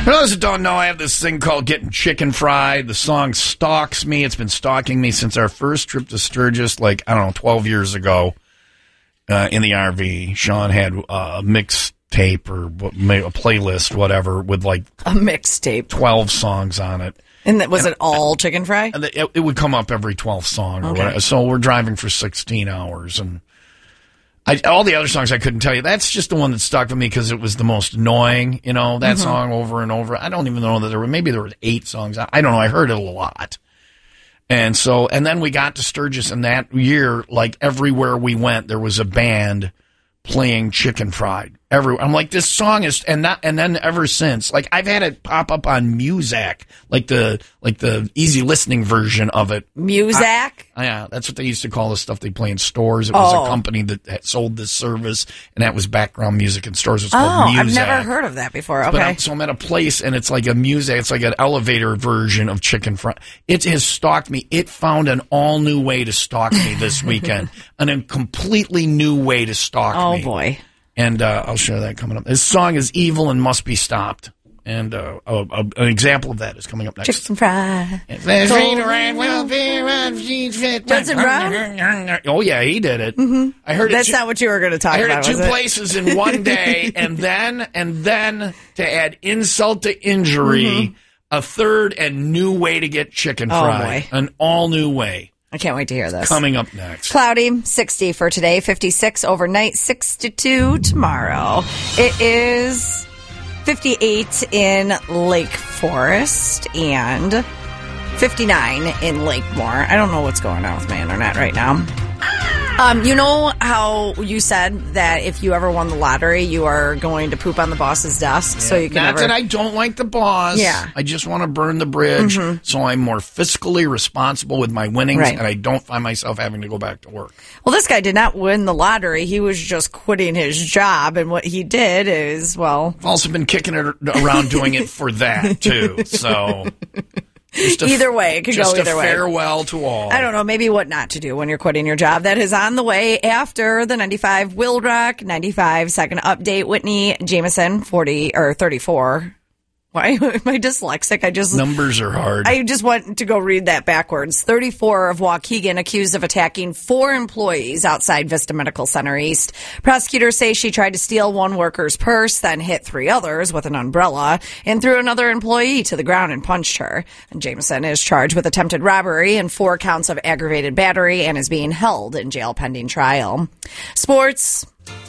For those that don't know, I have this thing called Getting Chicken Fried. The song stalks me. It's been stalking me since our first trip to Sturgis, 12 years ago in the RV. Sean had a mixtape or a playlist, whatever, with a mixtape, 12 songs on it. And was it all chicken fry? And it would come up every 12th song. Or whatever. So we're driving for 16 hours. And all the other songs I couldn't tell you. That's just the one that stuck with me because it was the most annoying, that song over and over. I don't even know that there were 8 songs. I don't know. I heard it a lot. And then we got to Sturgis, and that year, everywhere we went, there was a band playing Chicken Fried. I'm like, this song is, and then ever since, I've had it pop up on Muzak, the easy listening version of it. Muzak? Yeah, that's what they used to call the stuff they play in stores. It was a company that sold this service, and that was background music in stores. It's called Muzak. I've never heard of that before. Okay. So I'm at a place, and it's like a Muzak. It's like an elevator version of Chicken Fried. It has stalked me. It found an all-new way to stalk me this weekend. A completely new way to stalk me. Oh, boy. And I'll share that coming up. This song is evil and must be stopped. And an example of that is coming up next. Chicken Fry. Johnson Brown? Oh, yeah, he did it. Mm-hmm. I heard That's not what you were going to talk about. I heard it 2 places in one day, and then to add insult to injury, a third and new way to get chicken fried. Boy. An all-new way. I can't wait to hear this. Coming up next. Cloudy, 60 for today, 56 overnight, 62 tomorrow. It is 58 in Lake Forest and 59 in Lakemore. I don't know what's going on with my internet right now. You know how you said that if you ever won the lottery, you are going to poop on the boss's desk, so you can Not that I don't like the boss. Yeah. I just want to burn the bridge, so I'm more fiscally responsible with my winnings, Right. and I don't find myself having to go back to work. Well, this guy did not win the lottery. He was just quitting his job, and what he did is, I've also been kicking it around doing it for that, too, so... Either way, it could go either way. Just a farewell to all. I don't know, maybe what not to do when you're quitting your job. That is on the way after the 95 Will Rock, 95 second update. Whitney Jameson, 34. Why am I dyslexic? Numbers are hard. I just want to go read that backwards. 34 of Waukegan accused of attacking 4 employees outside Vista Medical Center East. Prosecutors say she tried to steal one worker's purse, then hit 3 others with an umbrella, and threw another employee to the ground and punched her. And Jameson is charged with attempted robbery and 4 counts of aggravated battery and is being held in jail pending trial. Sports.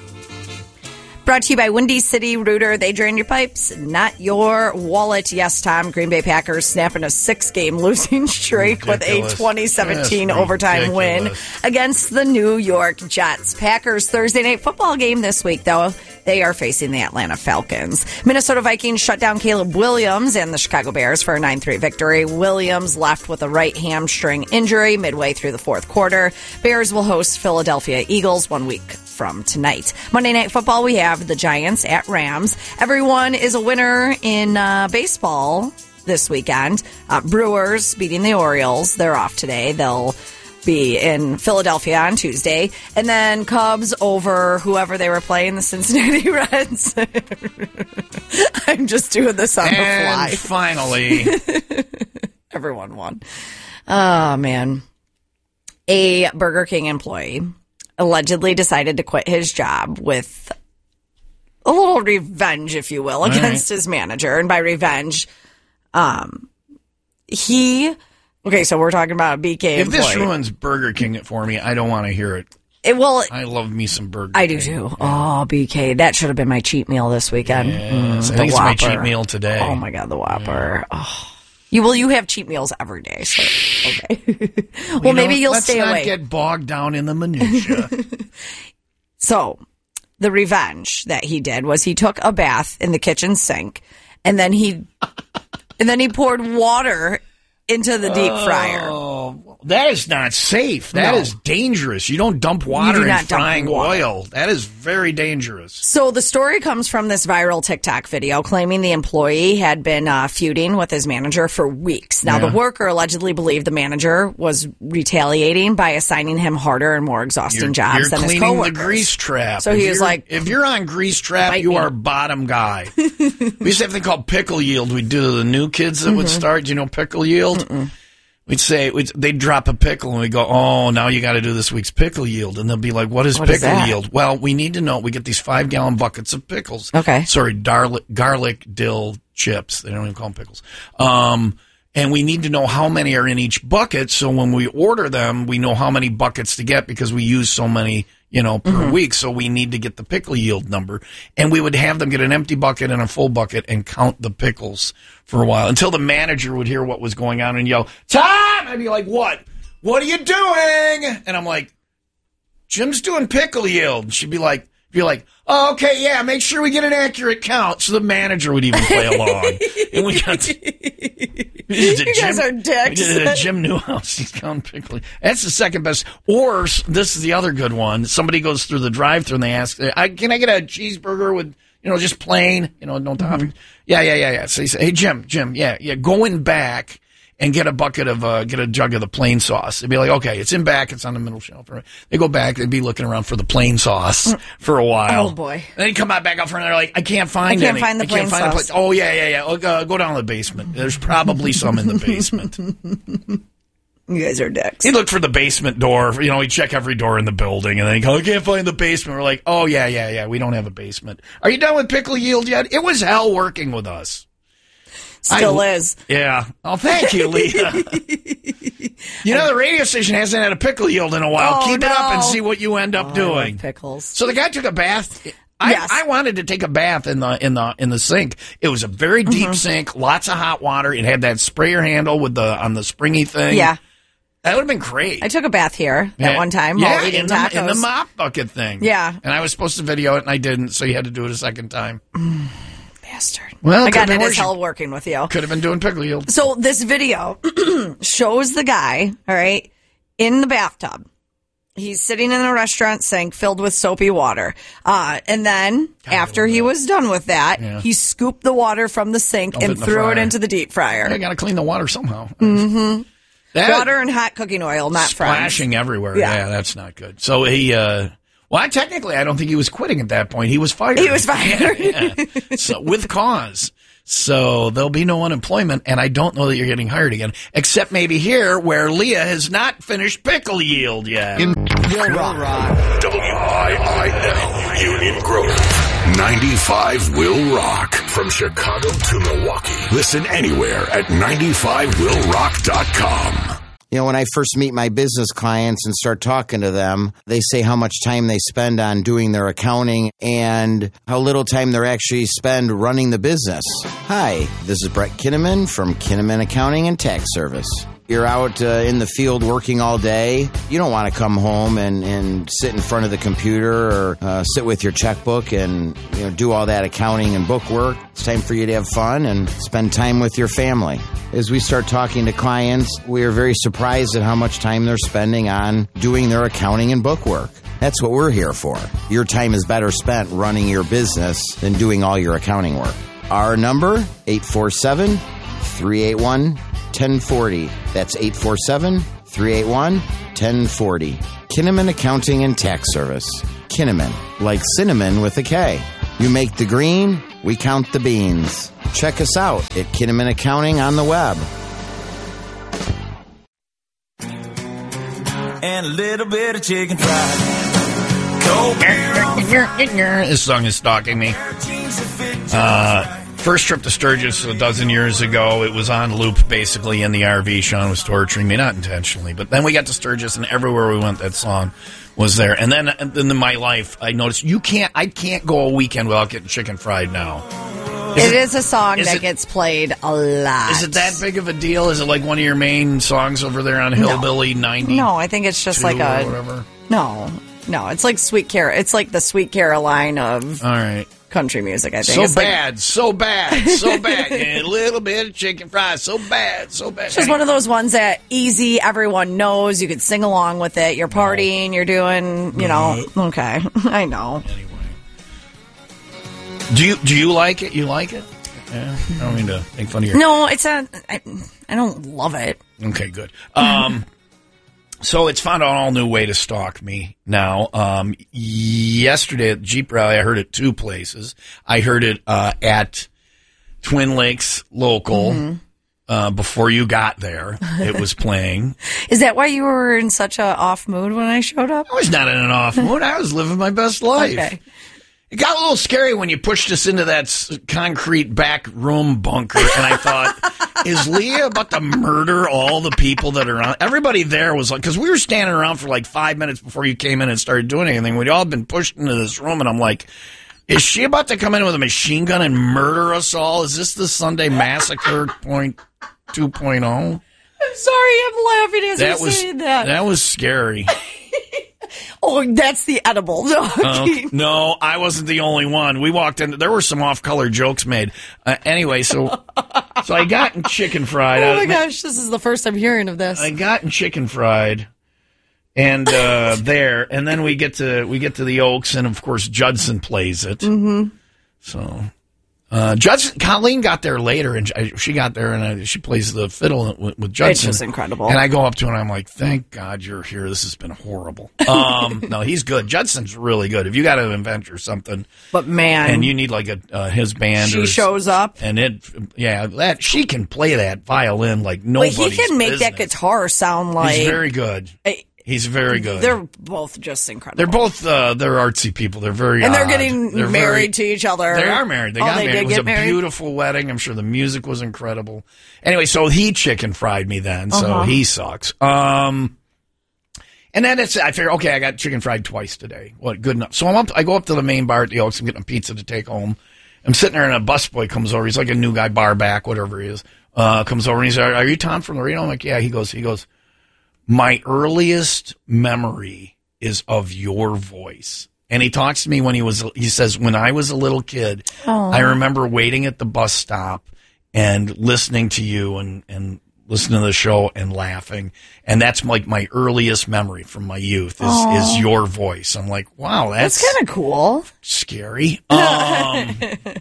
Brought to you by Windy City Rooter. They drain your pipes, not your wallet. Yes, Tom. Green Bay Packers snapping a 6-game losing streak with a 2017 overtime win against the New York Jets. Packers Thursday night football game this week, though. They are facing the Atlanta Falcons. Minnesota Vikings shut down Caleb Williams and the Chicago Bears for a 9-3 victory. Williams left with a right hamstring injury midway through the fourth quarter. Bears will host Philadelphia Eagles 1 week from tonight. Monday Night Football, we have the Giants at Rams. Everyone is a winner in baseball this weekend. Brewers beating the Orioles. They're off today. They'll be in Philadelphia on Tuesday. And then Cubs over whoever they were playing, the Cincinnati Reds. I'm just doing this on the fly. And finally, everyone won. Oh, man. A Burger King employee allegedly decided to quit his job with a little revenge, if you will, against his manager. And by revenge, okay, so we're talking about a BK employee. If this ruins Burger King for me, I don't want to hear it. I love me some Burger King. I do too. Yeah. Oh, BK. That should have been my cheat meal this weekend. Yes, I think it's my cheat meal today. Oh, my God, the Whopper. Yeah. Oh. You have cheat meals every day. So, okay. Well, maybe you'll stay away. Let's not get bogged down in the minutia. So, the revenge that he did was he took a bath in the kitchen sink, and then he poured water into the deep fryer. Oh, that is not safe. That is dangerous. You don't dump water in frying oil. That is very dangerous. So the story comes from this viral TikTok video claiming the employee had been feuding with his manager for weeks. Now, the worker allegedly believed the manager was retaliating by assigning him harder and more exhausting jobs than his coworkers. You're cleaning the grease trap. So he was like, if you're on grease trap, you are bottom guy. We used to have a thing called pickle yield. We'd do the new kids that would start. Do you know pickle yield? We'd say, they'd drop a pickle and we'd go, oh, now you got to do this week's pickle yield. And they'll be like, what is pickle yield? Well, we need to know. We get these 5-gallon buckets of pickles. Okay. Sorry, garlic dill chips. They don't even call them pickles. And we need to know how many are in each bucket. So when we order them, we know how many buckets to get because we use so many, per week. So we need to get the pickle yield number. And we would have them get an empty bucket and a full bucket and count the pickles for a while until the manager would hear what was going on and yell, "Time!" I'd be like, "What? What are you doing?" And I'm like, "Jim's doing pickle yield." And she'd be like, "Oh, okay, yeah, make sure we get an accurate count." So the manager would even play along. And we got you guys are dicks. We did a Jim Newhouse. He's counting pickle. That's the second best. Or this is the other good one. Somebody goes through the drive-thru and they ask, "Can I get a cheeseburger with, just plain, no toppings?" Yeah. So he said, "Hey, Jim, yeah, go in back and get a bucket of, get a jug of the plain sauce." They'd be like, "Okay, it's in back. It's on the middle shelf." They go back. They'd be looking around for the plain sauce for a while. Oh, boy. And then they come back up front and they're like, "I can't find any. I can't find the plain sauce." Oh, yeah. Go down to the basement. There's probably some in the basement. You guys are dicks. He looked for the basement door. He'd check every door in the building, and then he'd go, "I can't find the basement." We're like, "Oh, yeah. We don't have a basement. Are you done with pickle yield yet?" It was hell working with us. Still is. Yeah. Oh, thank you, Leah. The radio station hasn't had a pickle yield in a while. Oh, Keep it up and see what you end up doing. I love pickles. So the guy took a bath. I wanted to take a bath in the sink. It was a very deep sink, lots of hot water. It had that sprayer handle on the springy thing. Yeah. That would have been great. I took a bath here at one time while eating tacos. In the mop bucket thing. Yeah. And I was supposed to video it, and I didn't, so you had to do it a second time. Bastard. Well, again, it is hell working with you. Could have been doing pickle yield. So this video shows the guy, all right, in the bathtub. He's sitting in a restaurant sink filled with soapy water. And then after he was done with that, he scooped the water from the sink and threw it into the deep fryer. I got to clean the water somehow. Mm-hmm. Water and hot cooking oil, not splashing everywhere. Yeah, that's not good. So he, technically, I don't think he was quitting at that point. He was fired. Yeah. So with cause. So there'll be no unemployment, and I don't know that you're getting hired again, except maybe here where Leah has not finished pickle yield yet. Will Rock. WIIL, Union Grove. 95 Will Rock. From Chicago to Milwaukee. Listen anywhere at 95willrock.com. When I first meet my business clients and start talking to them, they say how much time they spend on doing their accounting and how little time they actually spend running the business. Hi, this is Brett Kinnaman from Kinnaman Accounting and Tax Service. You're out in the field working all day. You don't want to come home and sit in front of the computer or sit with your checkbook and do all that accounting and book work. It's time for you to have fun and spend time with your family. As we start talking to clients, we are very surprised at how much time they're spending on doing their accounting and book work. That's what we're here for. Your time is better spent running your business than doing all your accounting work. Our number, 847-381-1040. That's 847-381-1040. Kinnaman Accounting and Tax Service. Kinnaman, like cinnamon with a K. You make the green, we count the beans. Check us out at Kinnaman Accounting on the web. And a little bit of chicken fried. This song is stalking me. First trip to Sturgis a dozen years ago, it was on loop basically in the RV. Sean was torturing me, not intentionally, but then we got to Sturgis, and everywhere we went, that song was there. And then in my life, I noticed I can't go a weekend without getting chicken fried now. It is a song that gets played a lot. Is it that big of a deal? Is it like one of your main songs over there on Hillbilly 90? No, I think it's just like whatever. No, it's like Sweet Carol. It's like the Sweet Caroline of all right country music, I think. So bad, so bad, so bad. And a little bit of chicken fries. So bad, so bad. It's just one of those ones that easy, everyone knows. You could sing along with it. You're partying, you're doing, okay. I know. Anyway. Do you like it? You like it? Yeah. I don't mean to make fun of you. No, it's I don't love it. Okay, good. So it's found an all new way to stalk me now. Yesterday at Jeep Rally, I heard it 2 places. I heard it at Twin Lakes Local before you got there. It was playing. Is that why you were in such a off mood when I showed up? I was not in an off mood. I was living my best life. Okay. It got a little scary when you pushed us into that concrete back room bunker, and I thought, is Leah about to murder all the people that are on? Everybody there was like, because we were standing around for like 5 minutes before you came in and started doing anything. We'd all been pushed into this room, and I'm like, is she about to come in with a machine gun and murder us all? Is this the Sunday Massacre 2.0? I'm sorry, I'm laughing as you're saying that. That was scary. Oh, that's the edible. No, I wasn't the only one. We walked in. There were some off-color jokes made. Anyway, so I got in chicken fried. Oh my gosh, this is the first I'm hearing of this. I got in chicken fried, and there, and then we get to the Oaks, and of course Judson plays it. Mm-hmm. So. Judson, Colleen got there later, and she got there, and she plays the fiddle with Judson. It's just incredible. And I go up to her, and I'm like, thank God you're here. This has been horrible. No, he's good. Judson's really good. If you got to invent or something. But, man. And you need like his band. She shows up. And she can play that violin like nobody's business. But he can make that guitar sound like. He's very good. He's very good. They're both just incredible. They're both they're artsy people. They're very and they're odd. Getting married to each other. They are married. They got married. It was a beautiful wedding. I'm sure the music was incredible. Anyway, so he chicken fried me then. So he sucks. And then I figure, okay, I got chicken fried twice today. What, good enough. So I go up to the main bar at the Oaks. I'm getting a pizza to take home. I'm sitting there, and a busboy comes over. He's like a new guy, bar back, whatever he is. Comes over and he's like, "Are you Tom from Laredo?" I'm like, "Yeah." He goes. My earliest memory is of your voice. And he talks to me he says, when I was a little kid, I remember waiting at the bus stop and listening to you and listening to the show and laughing. And that's like my earliest memory from my youth is your voice. I'm like, wow, that's kind of cool. Scary. That's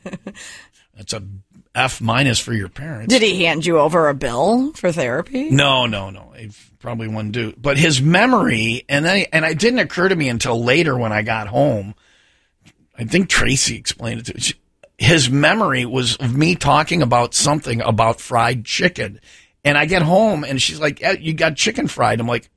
a F- for your parents. Did he hand you over a bill for therapy? No. It probably wouldn't do. But his memory, and it didn't occur to me until later when I got home. I think Tracy explained it to me. His memory was of me talking about something about fried chicken. And I get home, and she's like, "You got chicken fried." I'm like,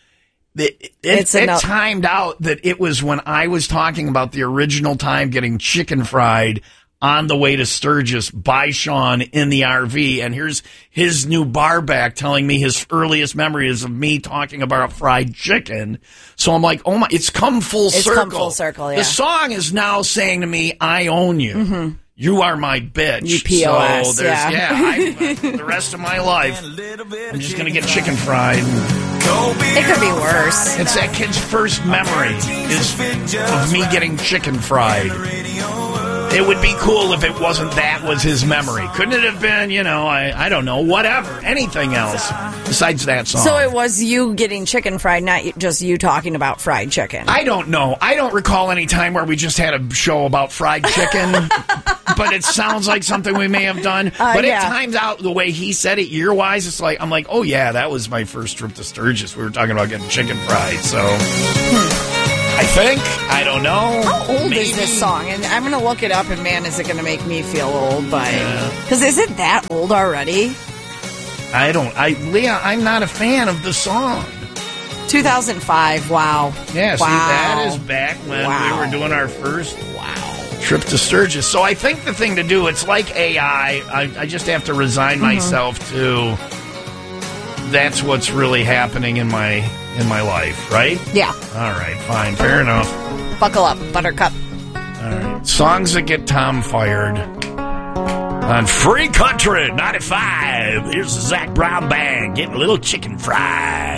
it timed out that it was when I was talking about the original time getting chicken fried on the way to Sturgis by Sean in the RV, and here's his new bar back telling me his earliest memory is of me talking about fried chicken. So I'm like, oh my, it's come full circle. It's come full circle, yeah. The song is now saying to me, I own you. Mm-hmm. You are my bitch. You POS, so the rest of my life, I'm just going to get chicken fried. It could be worse. It's that kid's first memory is of me getting chicken fried. It would be cool if it wasn't that was his memory. Couldn't it have been, I don't know, whatever, anything else besides that song? So it was you getting chicken fried, not just you talking about fried chicken. I don't know. I don't recall any time where we just had a show about fried chicken, but it sounds like something we may have done. But it times out the way he said it year-wise. It's like, I'm like, oh yeah, that was my first trip to Sturgis. We were talking about getting chicken fried, so... I think. I don't know. How old is this song? And I'm going to look it up, and man, is it going to make me feel old. Because is it that old already? Leah, I'm not a fan of the song. 2005, wow. Yeah, see, that is back when we were doing our first trip to Sturgis. So I think the thing to do, it's like AI. I just have to resign myself to that's what's really happening in my life, right? Yeah. All right, fine, fair enough. Buckle up, Buttercup. All right, songs that get Tom fired on Free Country 95. Here's the Zach Brown Band getting a little chicken fried.